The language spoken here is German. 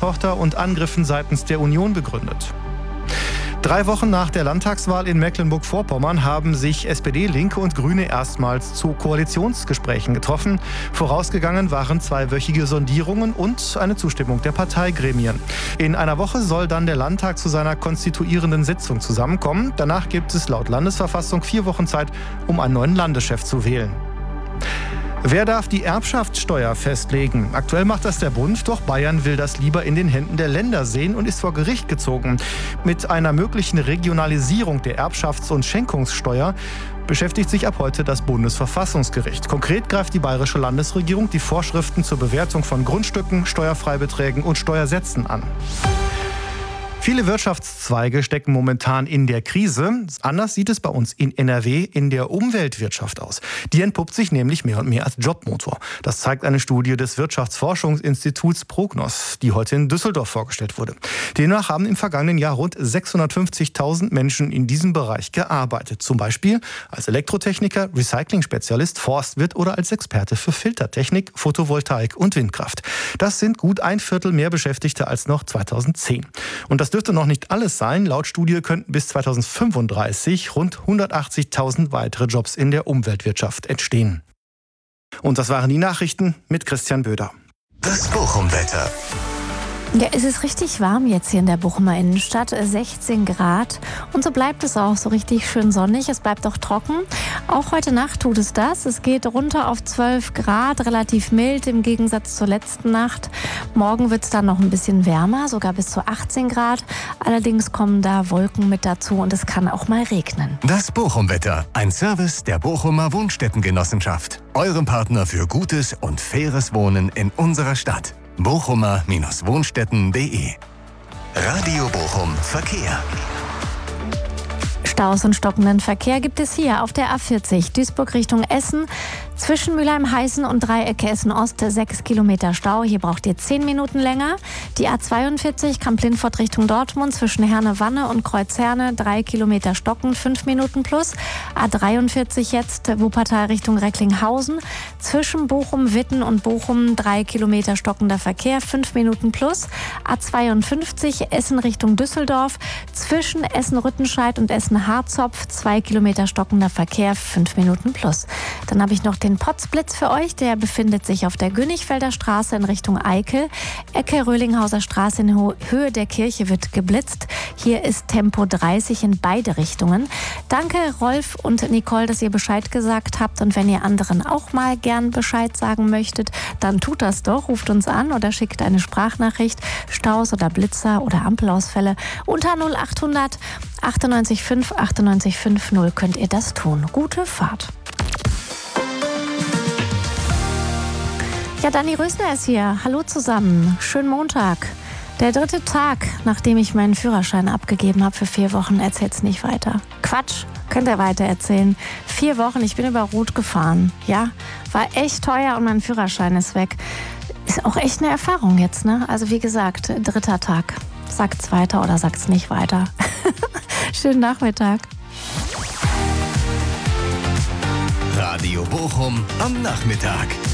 Bundesreporter und Angriffen seitens der Union begründet. 3 Wochen nach der Landtagswahl in Mecklenburg-Vorpommern haben sich SPD, Linke und Grüne erstmals zu Koalitionsgesprächen getroffen. Vorausgegangen waren 2-wöchige Sondierungen und eine Zustimmung der Parteigremien. In einer Woche soll dann der Landtag zu seiner konstituierenden Sitzung zusammenkommen. Danach gibt es laut Landesverfassung 4 Wochen Zeit, um einen neuen Landeschef zu wählen. Wer darf die Erbschaftssteuer festlegen? Aktuell macht das der Bund, doch Bayern will das lieber in den Händen der Länder sehen und ist vor Gericht gezogen. Mit einer möglichen Regionalisierung der Erbschafts- und Schenkungssteuer beschäftigt sich ab heute das Bundesverfassungsgericht. Konkret greift die bayerische Landesregierung die Vorschriften zur Bewertung von Grundstücken, Steuerfreibeträgen und Steuersätzen an. Viele Wirtschaftszweige stecken momentan in der Krise. Anders sieht es bei uns in NRW in der Umweltwirtschaft aus. Die entpuppt sich nämlich mehr und mehr als Jobmotor. Das zeigt eine Studie des Wirtschaftsforschungsinstituts Prognos, die heute in Düsseldorf vorgestellt wurde. Demnach haben im vergangenen Jahr rund 650.000 Menschen in diesem Bereich gearbeitet. Zum Beispiel als Elektrotechniker, Recycling-Spezialist, Forstwirt oder als Experte für Filtertechnik, Photovoltaik und Windkraft. Das sind gut 1/4 mehr Beschäftigte als noch 2010. Und das dürfte noch nicht alles sein. Laut Studie könnten bis 2035 rund 180.000 weitere Jobs in der Umweltwirtschaft entstehen. Und das waren die Nachrichten mit Christian Böder. Das Bochum-Wetter. Ja, es ist richtig warm jetzt hier in der Bochumer Innenstadt, 16 Grad. Und so bleibt es auch so richtig schön sonnig. Es bleibt auch trocken. Auch heute Nacht tut es das. Es geht runter auf 12 Grad, relativ mild im Gegensatz zur letzten Nacht. Morgen wird es dann noch ein bisschen wärmer, sogar bis zu 18 Grad. Allerdings kommen da Wolken mit dazu und es kann auch mal regnen. Das Bochum-Wetter, ein Service der Bochumer Wohnstättengenossenschaft. Eurem Partner für gutes und faires Wohnen in unserer Stadt. bochumer-wohnstätten.de. Radio Bochum Verkehr. Staus und stockenden Verkehr gibt es hier auf der A40 Duisburg Richtung Essen. Zwischen Mülheim-Heißen und Dreiecke Essen-Ost 6 Kilometer Stau. Hier braucht ihr 10 Minuten länger. Die A42 Kamp-Lindfort Richtung Dortmund zwischen Herne-Wanne und Kreuzherne 3 Kilometer stocken, 5 Minuten plus. A43 jetzt Wuppertal Richtung Recklinghausen. Zwischen Bochum, Witten und Bochum 3 Kilometer stockender Verkehr, 5 Minuten plus. A52 Essen Richtung Düsseldorf. Zwischen Essen-Rüttenscheid und Essen-Harzopf 2 Kilometer stockender Verkehr, 5 Minuten plus. Dann habe ich noch den Potzblitz für euch. Der befindet sich auf der Gönnigfelder Straße in Richtung Eickel. Ecke Röhlinghauser Straße in Höhe der Kirche wird geblitzt. Hier ist Tempo 30 in beide Richtungen. Danke Rolf und Nicole, dass ihr Bescheid gesagt habt. Und wenn ihr anderen auch mal gern Bescheid sagen möchtet, dann tut das doch. Ruft uns an oder schickt eine Sprachnachricht. Staus oder Blitzer oder Ampelausfälle unter 0800 98 5 98 50 könnt ihr das tun. Gute Fahrt. Ja, Dani Rösner ist hier. Hallo zusammen. Schönen Montag. Der 3. Tag, nachdem ich meinen Führerschein abgegeben habe für 4 Wochen. Erzählt's nicht weiter. Quatsch, könnt ihr weiter erzählen. 4 Wochen, ich bin über Rot gefahren. Ja, war echt teuer und mein Führerschein ist weg. Ist auch echt eine Erfahrung jetzt, ne? Also wie gesagt, 3. Tag. Sagt's weiter oder sagt's nicht weiter. Schönen Nachmittag. Radio Bochum am Nachmittag.